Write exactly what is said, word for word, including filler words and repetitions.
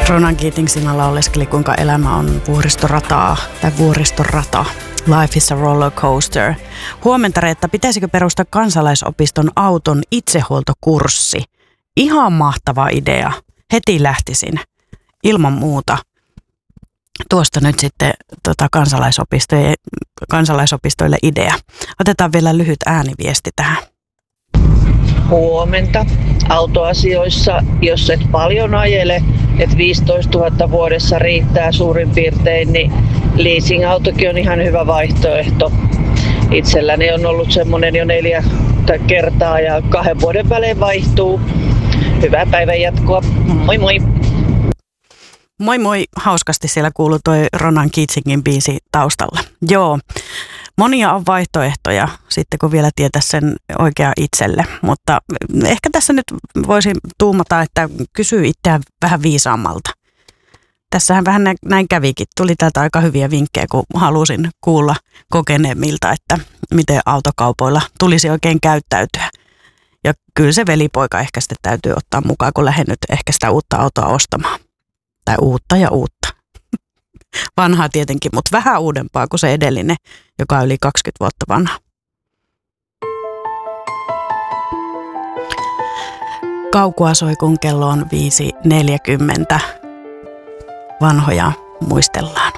Ronan Keating sinällä oleskeli, kuinka elämä on vuoristorataa tai vuoristorata. Life is a roller coaster. Huomenta, Reetta, pitäisikö perustaa kansalaisopiston auton itsehuoltokurssi? Ihan mahtava idea. Heti lähtisin. Ilman muuta. Tuosta nyt sitten tota, kansalaisopistoille, kansalaisopistoille idea. Otetaan vielä lyhyt ääniviesti tähän. Huomenta. Autoasioissa, jos et paljon ajele, että viisitoistatuhatta vuodessa riittää suurin piirtein, niin leasing-autokin on ihan hyvä vaihtoehto. Itselläni on ollut semmoinen jo neljä kertaa ja kahden vuoden välein vaihtuu. Hyvää päivän jatkoa. Moi moi! Moi moi, hauskasti siellä kuuluu toi Ronan Keatingin biisi taustalla. Joo, monia on vaihtoehtoja sitten kun vielä tietää sen oikea itselle, mutta ehkä tässä nyt voisin tuumata, että kysyy itseään vähän viisaammalta. Tässähän vähän näin kävikin. Tuli täältä aika hyviä vinkkejä, kun halusin kuulla kokeneemmilta, että miten autokaupoilla tulisi oikein käyttäytyä. Ja kyllä se velipoika ehkä sitten täytyy ottaa mukaan, kun lähden nyt ehkä sitä uutta autoa ostamaan. Tai uutta ja uutta. Vanhaa tietenkin, mutta vähän uudempaa kuin se edellinen, joka on yli kaksikymmentä vuotta vanha. Kaukua soi, kun kello on viisi neljäkymmentä. Vanhoja muistellaan.